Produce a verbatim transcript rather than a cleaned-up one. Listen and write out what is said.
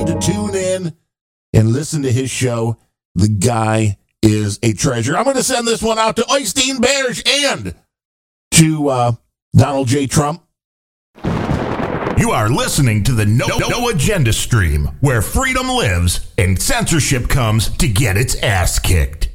to tune in and listen to his show. The guy is a treasure. I'm going to send this one out to Oystein Berge and to uh, Donald J. Trump. You are listening to the No, no Agenda stream, where freedom lives and censorship comes to get its ass kicked.